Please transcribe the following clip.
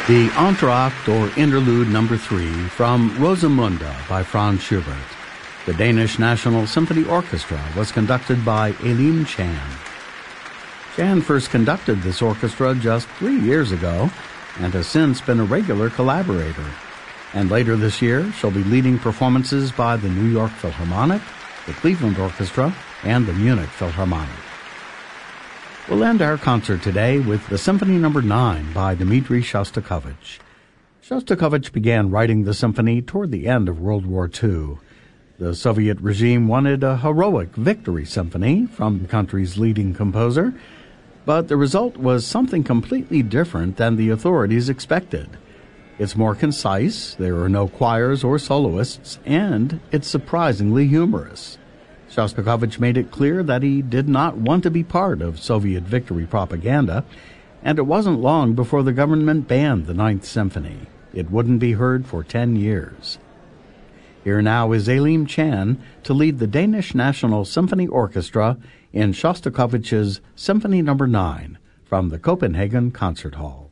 The Entr'acte, or Interlude Number 3, from Rosamunde by Franz Schubert. The Danish National Symphony Orchestra was conducted by Elim Chan. Chan first conducted this orchestra just 3 years ago and has since been a regular collaborator. And later this year, she'll be leading performances by the New York Philharmonic, the Cleveland Orchestra, and the Munich Philharmonic. We'll end our concert today with the Symphony No. 9 by Dmitri Shostakovich. Shostakovich began writing the symphony toward the end of World War II. The Soviet regime wanted a heroic victory symphony from the country's leading composer, but the result was something completely different than the authorities expected. It's more concise, there are no choirs or soloists, and it's surprisingly humorous. Shostakovich made it clear that he did not want to be part of Soviet victory propaganda, and it wasn't long before the government banned the Ninth Symphony. It wouldn't be heard for 10 years. Here now is Elim Chan to lead the Danish National Symphony Orchestra in Shostakovich's Symphony No. 9 from the Copenhagen Concert Hall.